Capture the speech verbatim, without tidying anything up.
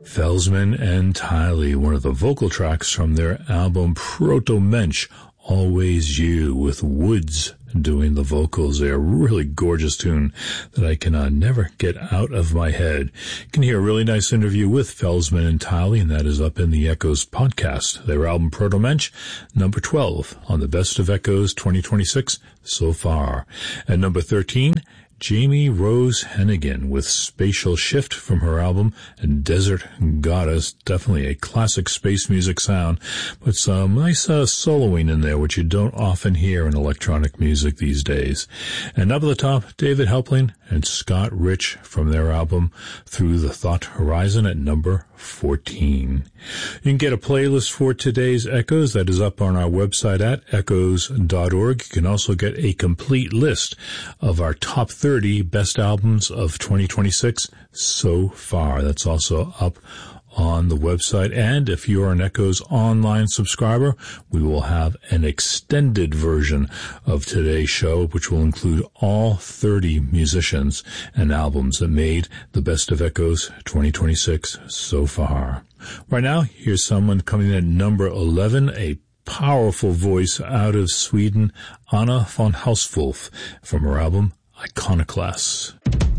Felsman and Tiley, one of the vocal tracks from their album Proto Mensch, Always You, with Woods doing the vocals. They're a really gorgeous tune that I can uh, never get out of my head. You can hear a really nice interview with Felsman and Tiley, and that is up in the Echoes podcast. Their album Proto Mensch, number twelve on the Best of Echoes twenty twenty-six so far. At number thirteen, Jamie Rose Hennigan with Spatial Shift from her album Desert Goddess. Definitely a classic space music sound, but some nice uh, soloing in there, which you don't often hear in electronic music these days. And up at the top, David Helpling and Scott Rich from their album Through the Thought Horizon at number fourteen. You can get a playlist for today's Echoes that is up on our website at echoes dot org. You can also get a complete list of our top thirty best albums of twenty twenty-six so far. That's also up on the website. And if you're an Echoes online subscriber, we will have an extended version of today's show, which will include all thirty musicians and albums that made the Best of Echoes twenty twenty-six so far. Right now, here's someone coming in at number eleven, a powerful voice out of Sweden, Anna von Hauswolf, from her album Iconoclasts.